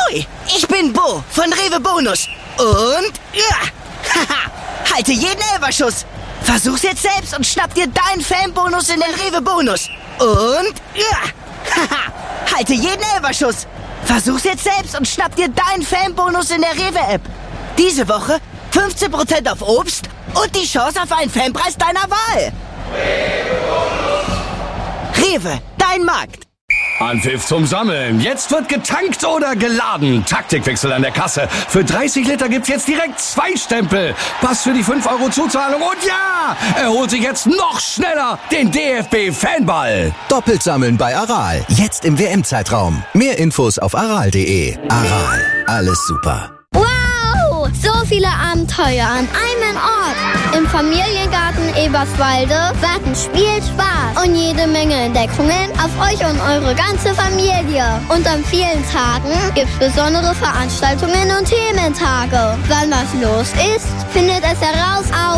Ahoi, ich bin Bo von Rewe Bonus. Und, halte jeden Elferschuss. Versuch's jetzt selbst und schnapp dir deinen Fanbonus in den Rewe Bonus. Und, halte jeden Elferschuss. Versuch's jetzt selbst und schnapp dir deinen Fanbonus in der Rewe-App. Diese Woche 15% auf Obst und die Chance auf einen Fanpreis deiner Wahl. Rewe, dein Markt. Anpfiff zum Sammeln. Jetzt wird getankt oder geladen. Taktikwechsel an der Kasse. Für 30 Liter gibt's jetzt direkt 2 Stempel. Pass für die 5 Euro Zuzahlung. Und ja, er holt sich jetzt noch schneller den DFB-Fanball. Doppelt sammeln bei Aral. Jetzt im WM-Zeitraum. Mehr Infos auf aral.de. Aral. Alles super. Wow! So viele Abenteuer an einem Ort. Im Familiengarten Eberswalde warten Spiel, Spaß und jede Menge Entdeckungen auf euch und eure ganze Familie. Und an vielen Tagen gibt's besondere Veranstaltungen und Thementage. Wann was los ist, findet es heraus auf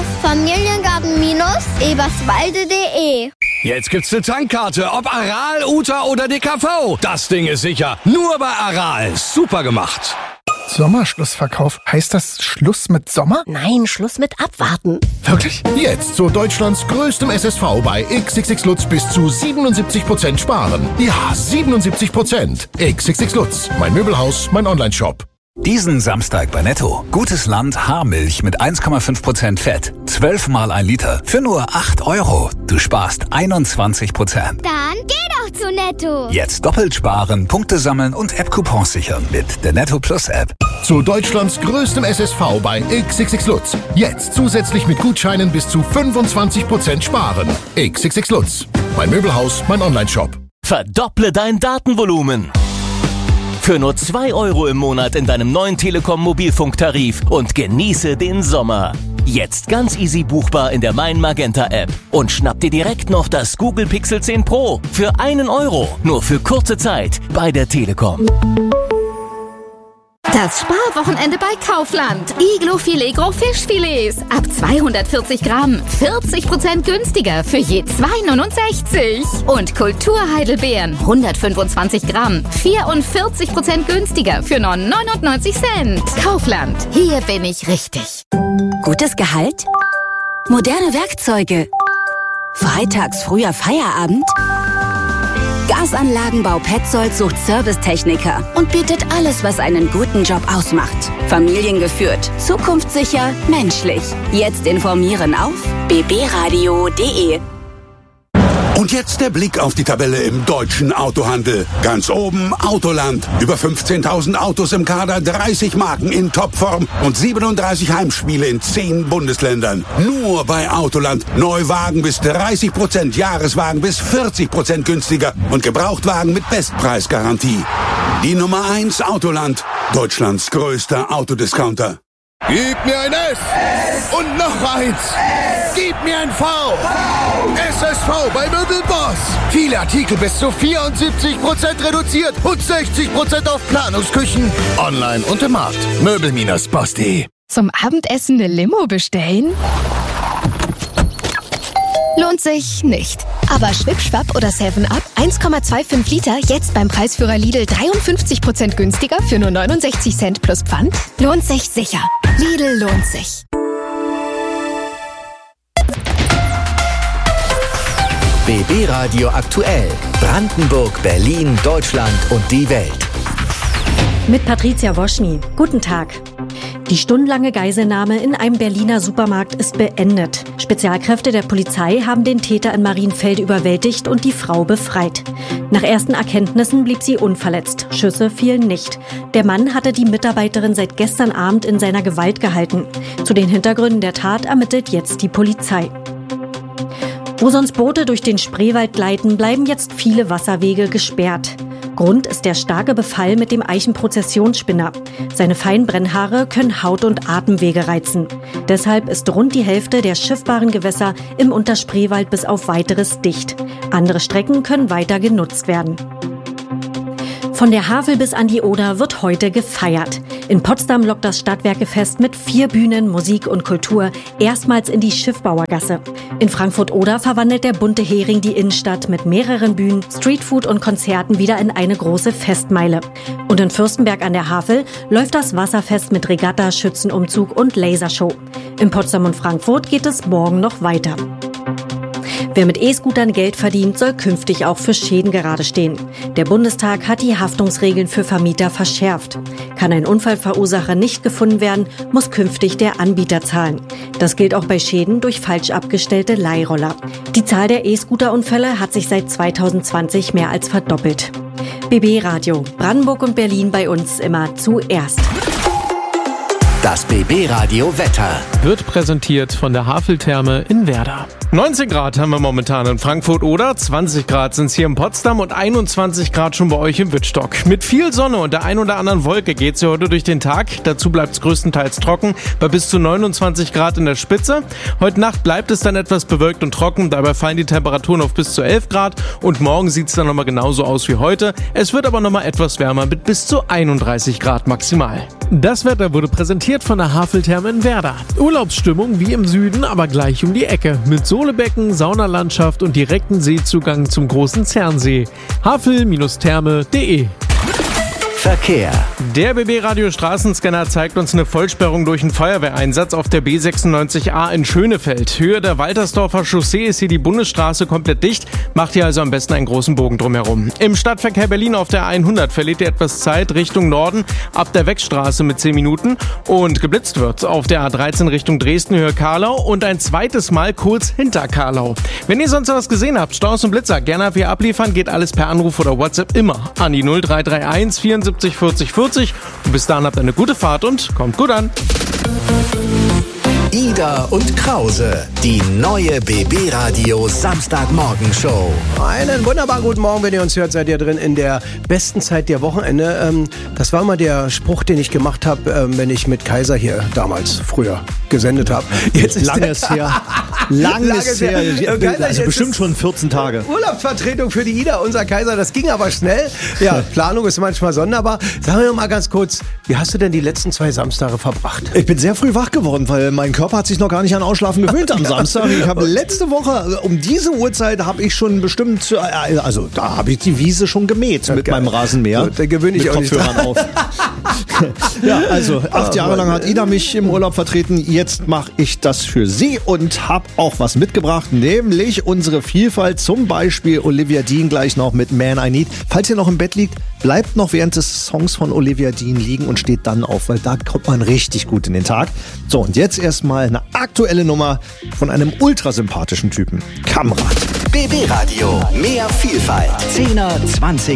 familiengarten-eberswalde.de. Jetzt gibt's eine Tankkarte, ob Aral, Uta oder DKV. Das Ding ist sicher. Nur bei Aral. Super gemacht. Sommerschlussverkauf. Heißt das Schluss mit Sommer? Nein, Schluss mit Abwarten. Wirklich? Jetzt zu Deutschlands größtem SSV bei XXX Lutz bis zu 77% sparen. Ja, 77%. XXX Lutz. Mein Möbelhaus, mein Onlineshop. Diesen Samstag bei Netto. Gutes Land Haarmilch mit 1,5% Fett. 12 mal 1 Liter für nur 8 Euro. Du sparst 21%. Dann geh doch zu Netto. Jetzt doppelt sparen, Punkte sammeln und App-Coupons sichern mit der Netto Plus App. Zu Deutschlands größtem SSV bei XXX Lutz. Jetzt zusätzlich mit Gutscheinen bis zu 25% sparen. XXX Lutz. Mein Möbelhaus, mein Onlineshop. Verdopple dein Datenvolumen. Für nur 2 Euro im Monat in deinem neuen Telekom-Mobilfunktarif und genieße den Sommer. Jetzt ganz easy buchbar in der Mein Magenta App. Und schnapp dir direkt noch das Google Pixel 10 Pro für 1 Euro. Nur für kurze Zeit bei der Telekom. Das Sparwochenende bei Kaufland. Iglo Filet Gros Fischfilets. Ab 240 Gramm. 40% günstiger für je 2,69. Und Kulturheidelbeeren. 125 Gramm. 44% günstiger für nur 99 Cent. Kaufland. Hier bin ich richtig. Gutes Gehalt? Moderne Werkzeuge? Freitags früher Feierabend? Gasanlagenbau Petzold sucht Servicetechniker und bietet alles, was einen guten Job ausmacht. Familiengeführt, zukunftssicher, menschlich. Jetzt informieren auf bbradio.de. Und jetzt der Blick auf die Tabelle im deutschen Autohandel. Ganz oben Autoland. Über 15.000 Autos im Kader, 30 Marken in Topform und 37 Heimspiele in 10 Bundesländern. Nur bei Autoland. Neuwagen bis 30%, Jahreswagen bis 40% günstiger und Gebrauchtwagen mit Bestpreisgarantie. Die Nummer 1 Autoland. Deutschlands größter Autodiscounter. Gib mir ein S und noch eins. Gib mir ein V. SSV bei Möbelboss. Viele Artikel bis zu 74% reduziert und 60% auf Planungsküchen. Online und im Markt. Möbel-boss.de. Zum Abendessen eine Limo bestellen? Lohnt sich nicht. Aber Schwipschwapp oder 7-Up 1,25 Liter jetzt beim Preisführer Lidl 53% günstiger für nur 69 Cent plus Pfand? Lohnt sich sicher. Lidl lohnt sich. BB Radio aktuell. Brandenburg, Berlin, Deutschland und die Welt. Mit Patricia Woschny. Guten Tag. Die stundenlange Geiselnahme in einem Berliner Supermarkt ist beendet. Spezialkräfte der Polizei haben den Täter in Marienfelde überwältigt und die Frau befreit. Nach ersten Erkenntnissen blieb sie unverletzt. Schüsse fielen nicht. Der Mann hatte die Mitarbeiterin seit gestern Abend in seiner Gewalt gehalten. Zu den Hintergründen der Tat ermittelt jetzt die Polizei. Wo sonst Boote durch den Spreewald gleiten, bleiben jetzt viele Wasserwege gesperrt. Grund ist der starke Befall mit dem Eichenprozessionsspinner. Seine feinen Brennhaare können Haut- und Atemwege reizen. Deshalb ist rund die Hälfte der schiffbaren Gewässer im Unterspreewald bis auf Weiteres dicht. Andere Strecken können weiter genutzt werden. Von der Havel bis an die Oder wird heute gefeiert. In Potsdam lockt das Stadtwerkefest mit 4 Bühnen, Musik und Kultur erstmals in die Schiffbauergasse. In Frankfurt-Oder verwandelt der bunte Hering die Innenstadt mit mehreren Bühnen, Streetfood und Konzerten wieder in eine große Festmeile. Und Und in Fürstenberg an der Havel läuft das Wasserfest mit Regatta, Schützenumzug und Lasershow. In Potsdam und Frankfurt geht es morgen noch weiter. Wer mit E-Scootern Geld verdient, soll künftig auch für Schäden gerade stehen. Der Bundestag hat die Haftungsregeln für Vermieter verschärft. Kann ein Unfallverursacher nicht gefunden werden, muss künftig der Anbieter zahlen. Das gilt auch bei Schäden durch falsch abgestellte Leihroller. Die Zahl der E-Scooter-Unfälle hat sich seit 2020 mehr als verdoppelt. BB Radio, Brandenburg und Berlin bei uns immer zuerst. Das BB Radio Wetter wird präsentiert von der Haveltherme in Werder. 19 Grad haben wir momentan in Frankfurt oder 20 Grad sind es hier in Potsdam und 21 Grad schon bei euch im Wittstock. Mit viel Sonne und der ein oder anderen Wolke geht's hier heute durch den Tag. Dazu bleibt es größtenteils trocken bei bis zu 29 Grad in der Spitze. Heute Nacht bleibt es dann etwas bewölkt und trocken. Dabei fallen die Temperaturen auf bis zu 11 Grad und morgen sieht es dann nochmal genauso aus wie heute. Es wird aber nochmal etwas wärmer mit bis zu 31 Grad maximal. Das Wetter wurde präsentiert von der Haveltherme in Werder. Urlaubsstimmung wie im Süden, aber gleich um die Ecke. Mit Sohlebecken, Saunalandschaft und direkten Seezugang zum großen Zernsee. havel-therme.de. Verkehr. Der BB-Radio Straßenscanner zeigt uns eine Vollsperrung durch einen Feuerwehreinsatz auf der B96A in Schönefeld. Höhe der Waltersdorfer Chaussee ist hier die Bundesstraße komplett dicht. Macht hier also am besten einen großen Bogen drumherum. Im Stadtverkehr Berlin auf der 100 verliert ihr etwas Zeit Richtung Norden ab der Weckstraße mit 10 Minuten. Und geblitzt wird auf der A13 Richtung Dresden Höhe Karlau und ein zweites Mal kurz hinter Karlau. Wenn ihr sonst was gesehen habt, Staus und Blitzer, gerne hier abliefern, geht alles per Anruf oder WhatsApp immer an die 0331 74 40 40. Und bis dahin habt eine gute Fahrt und kommt gut an. Ida und Krause, die neue BB Radio Samstagmorgen-Show. Einen wunderbaren guten Morgen, wenn ihr uns hört, seid ihr drin in der besten Zeit der Wochenende. Das war mal der Spruch, den ich gemacht habe, wenn ich mit Kaiser hier damals früher gesendet habe. Jetzt ist langes her. Langes her. Also bestimmt schon 14 Tage. Urlaubsvertretung für die Ida, unser Kaiser, das ging aber schnell. Ja, Planung ist manchmal sonderbar. Sagen wir mal ganz kurz, wie hast du denn die letzten 2 Samstage verbracht? Ich bin sehr früh wach geworden, weil mein Körper hat sich noch gar nicht an Ausschlafen gewöhnt am Samstag. Ich habe letzte Woche um diese Uhrzeit habe ich schon bestimmt, also da habe ich die Wiese schon gemäht mit meinem Rasenmäher. Da gewöhne ich mit auch Kopfhörern nicht auf. Ja, also 8 Jahre lang hat Ida mich im Urlaub vertreten. Jetzt mache ich das für sie und habe auch was mitgebracht, nämlich unsere Vielfalt. Zum Beispiel Olivia Dean gleich noch mit Man I Need. Falls ihr noch im Bett liegt, bleibt noch während des Songs von Olivia Dean liegen und steht dann auf, weil da kommt man richtig gut in den Tag. So, und jetzt erstmal eine aktuelle Nummer von einem ultrasympathischen Typen. Kamrat. BB Radio, mehr Vielfalt. 10er, 20er.